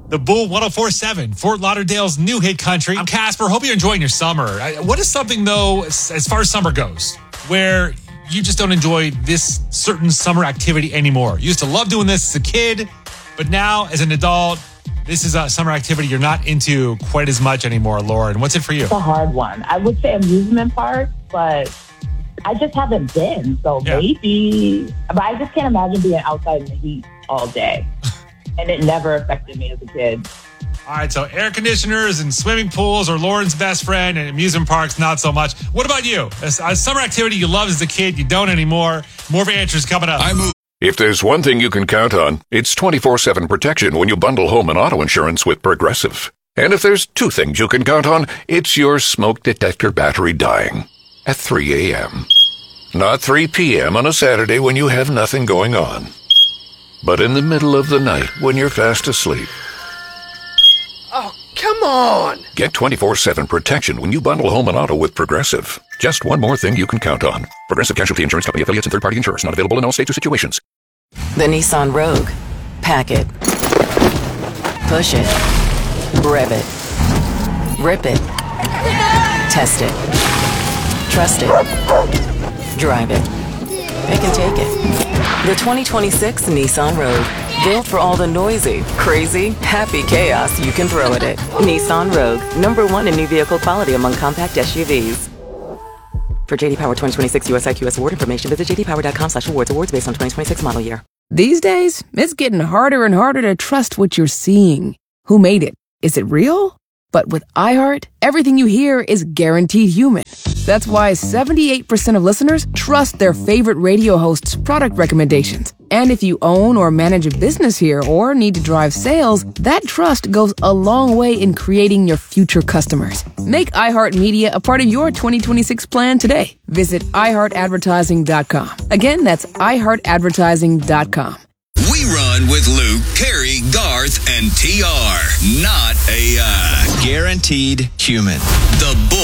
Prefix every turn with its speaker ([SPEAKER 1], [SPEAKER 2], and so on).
[SPEAKER 1] The Bull 104.7, Fort Lauderdale's new hit country. I'm Casper. Hope you're enjoying your summer. What is something, though, as far as summer goes, where you just don't enjoy this certain summer activity anymore? You used to love doing this as a kid, but now as an adult, this is a summer activity you're not into quite as much anymore, Lauren. What's it for you?
[SPEAKER 2] It's a hard one. I would say amusement parks, but I just haven't been. So maybe, but I just can't imagine being outside in the heat all day. And it never affected me as a kid.
[SPEAKER 1] All right, so air conditioners and swimming pools are Lauren's best friend, and amusement parks, not so much. What about you? A summer activity you loved as a kid, you don't anymore. More of your answers coming up.
[SPEAKER 3] If there's one thing you can count on, it's 24/7 protection when you bundle home and auto insurance with Progressive. And if there's two things you can count on, it's your smoke detector battery dying at 3 a.m. Not 3 p.m. on a Saturday when you have nothing going on, but in the middle of the night when you're fast asleep.
[SPEAKER 4] Oh, come on!
[SPEAKER 3] Get 24/7 protection when you bundle home and auto with Progressive. Just one more thing you can count on. Progressive Casualty Insurance Company affiliates and third-party insurers. Not available in all states or situations.
[SPEAKER 5] The Nissan Rogue. Pack it. Push it. Rev it. Rip it. Test it. Trust it. Drive it. It can take it. The 2026 Nissan Rogue. Built for all the noisy, crazy, happy chaos you can throw at it. Nissan Rogue. #1 in new vehicle quality among compact SUVs. For JD Power 2026 US IQS award information, visit jdpower.com/awards. Awards based on 2026 model year.
[SPEAKER 6] These days, it's getting harder and harder to trust what you're seeing. Who made it? Is it real? But with iHeart, everything you hear is guaranteed human. That's why 78% of listeners trust their favorite radio host's product recommendations. And if you own or manage a business here or need to drive sales, that trust goes a long way in creating your future customers. Make iHeartMedia a part of your 2026 plan today. Visit iHeartAdvertising.com. Again, that's iHeartAdvertising.com.
[SPEAKER 7] We run with Luke, Carrie, Garth, and TR. Not AI.
[SPEAKER 8] Guaranteed human.
[SPEAKER 7] The Bull